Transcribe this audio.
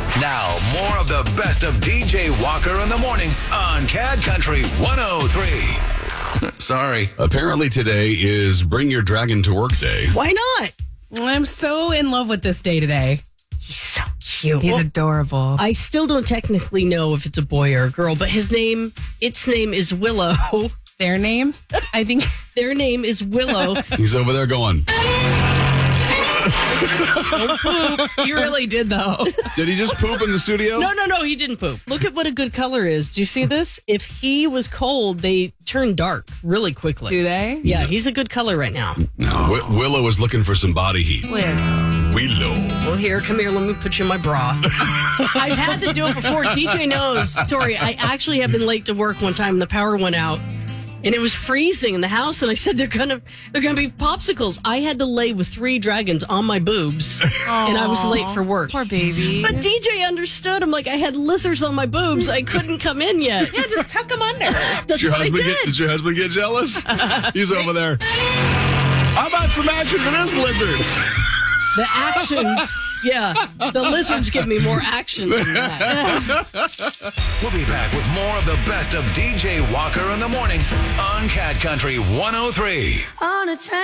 Now, more of the best of DJ Walker in the morning on Cad Country 103. Sorry. Apparently today is Bring Your Dragon to Work Day. Why not? I'm so in love with this day today. He's so cute. He's adorable. I still don't technically know if it's a boy or a girl, but its name is Willow. Their name? I think Their name is Willow. He's over there going, you really did, though. did he just poop in the studio? No, he didn't poop. Look at what a good color is. Do you see this? If he was cold, they turn dark really quickly. Do they? Yeah, he's a good color right now. No, Willow is looking for some body heat. Where? Willow. Well, here, come here. Let me put you in my bra. I've had to do it before. DJ knows. Tori, I actually have been late to work one time and the power went out. And it was freezing in the house, and I said they're gonna be popsicles. I had to lay with 3 dragons on my boobs, and I was late for work. Poor baby. But DJ understood. I'm like, I had lizards on my boobs. I couldn't come in yet. Yeah, just tuck them under. That's what I did. Did your husband get jealous? He's over there. How about some action for this lizard? The actions, yeah. The lizards give me more action than that. We'll be back with more of the best of DJ Walker in the morning on Cad Country 103. On a train.